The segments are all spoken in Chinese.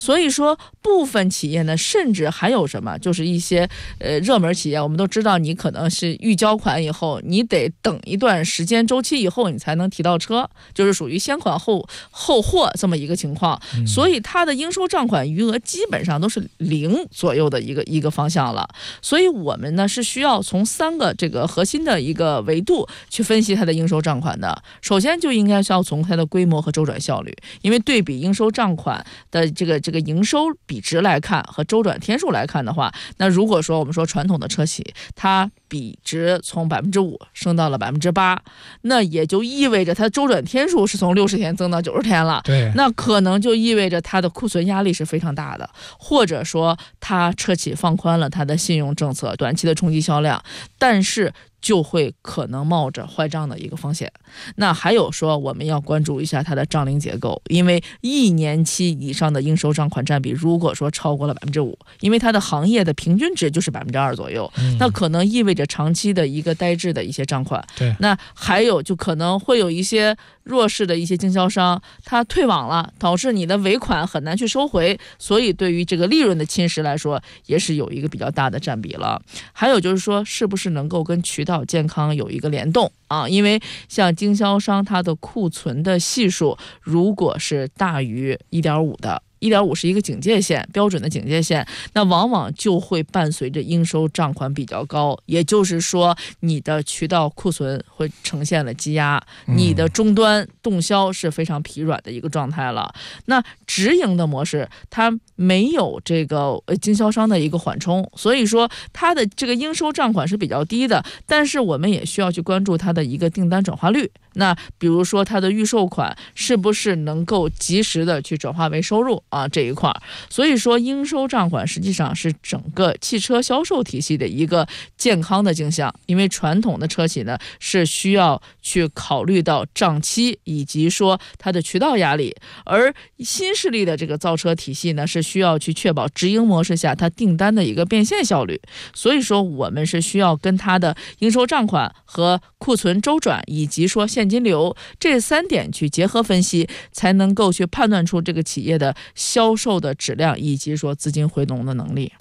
所以说部分企业呢，甚至还有什么，就是一些热门企业，我们都知道你可能是预交款以后，你得等一段时间周期以后你才能提到车，就是属于先款后货这么一个情况。所以它的应收账款余额基本上都是0左右的一个方向了。所以我们呢是需要从3个这个核心的一个维度去分析它的应收账款的。首先就应该是要从它的规模和周转效率，因为对比应收账款的这个营收比值来看和周转天数来看的话，那如果说我们说传统的车企，它比值从5%升到了8%，那也就意味着它周转天数是从60天增到90天了。 对， 那可能就意味着它的库存压力是非常大的，或者说它车企放宽了它的信用政策，短期的冲击销量，但是就会可能冒着坏账的一个风险。那还有说我们要关注一下它的账龄结构，因为1年期以上的应收账款占比如果说超过了5%，因为它的行业的平均值就是2%左右，那可能意味着长期的一个呆滞的一些账款。 对， 那还有就可能会有一些弱势的一些经销商，他退网了，导致你的尾款很难去收回，所以对于这个利润的侵蚀来说，也是有一个比较大的占比了。还有就是说，是不是能够跟渠道健康有一个联动啊？因为像经销商它的库存的系数，如果是大于1.5的。1.5是一个警戒线，标准的警戒线，那往往就会伴随着应收账款比较高，也就是说你的渠道库存会呈现了积压，你的终端动销是非常疲软的一个状态了。那直营的模式它没有这个经销商的一个缓冲，所以说它的这个应收账款是比较低的，但是我们也需要去关注它的一个订单转化率。那比如说它的预售款是不是能够及时的去转化为收入啊，这一块。所以说应收账款实际上是整个汽车销售体系的一个健康的镜像，因为传统的车企呢是需要去考虑到账期以及说它的渠道压力，而新势力的这个造车体系呢是需要去确保直营模式下它订单的一个变现效率。所以说我们是需要跟它的应收账款和库存周转以及说现金流这3点去结合分析，才能够去判断出这个企业的销售的质量以及说资金回笼的能力。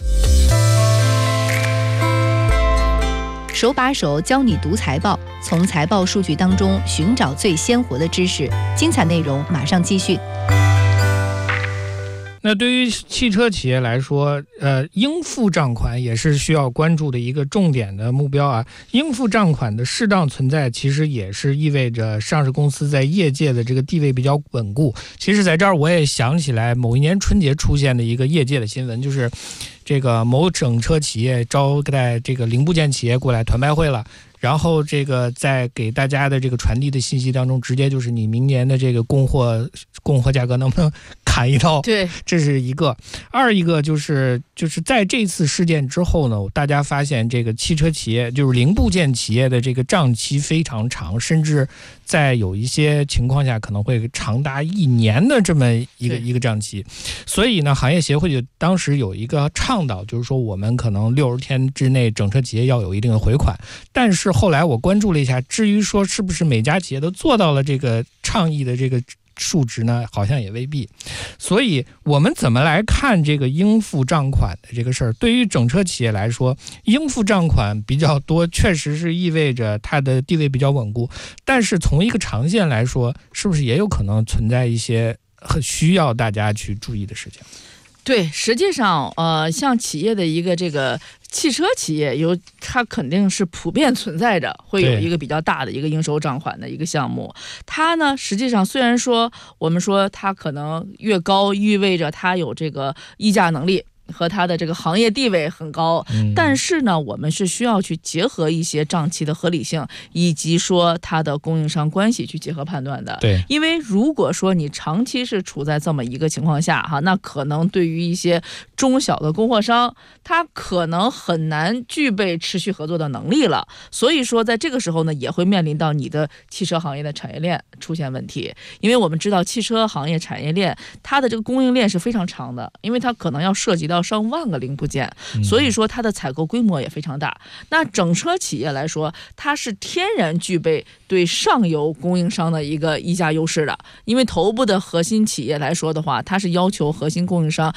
手把手教你读财报，从财报数据当中寻找最鲜活的知识。精彩内容马上继续。 那对于汽车企业来说，应付账款也是需要关注的一个重点的目标啊。应付账款的适当存在，其实也是意味着上市公司在业界的这个地位比较稳固。其实在这儿我也想起来某一年春节出现的一个业界的新闻，就是这个某整车企业招待这个零部件企业过来团拜会了。然后这个在给大家的这个传递的信息当中，直接就是你明年的这个供货价格能不能砍一刀？ 对， 这是一个。二一个就是在这次事件之后呢，大家发现这个汽车企业就是零部件企业的这个账期非常长，甚至在有一些情况下可能会长达1年的这么一个账期。所以呢，行业协会就当时有一个倡导，就是说我们可能60天之内整车企业要有一定的回款。但是后来我关注了一下，至于说是不是每家企业都做到了这个倡议的这个数值呢，好像也未必。所以我们怎么来看这个应付账款的这个事儿？对于整车企业来说，应付账款比较多，确实是意味着它的地位比较稳固。但是从一个长线来说，是不是也有可能存在一些很需要大家去注意的事情？ 对，实际上像企业的一个这个汽车企业它肯定是普遍存在着会有一个比较大的一个应收账款的一个项目。它呢实际上虽然说我们说它可能越高意味着它有这个议价能力和它的这个行业地位很高，但是呢我们是需要去结合一些账期的合理性以及说它的供应商关系去结合判断的。 对， 因为如果说你长期是处在这么一个情况下哈，那可能对于一些中小的供货商，他可能很难具备持续合作的能力了。所以说在这个时候呢，也会面临到你的汽车行业的产业链出现问题。因为我们知道汽车行业产业链它的这个供应链是非常长的，因为它可能要涉及到上万个零部件，所以说它的采购规模也非常大。那整车企业来说，它是天然具备对上游供应商的一个议价优势的，因为头部的核心企业来说的话，它是要求核心供应商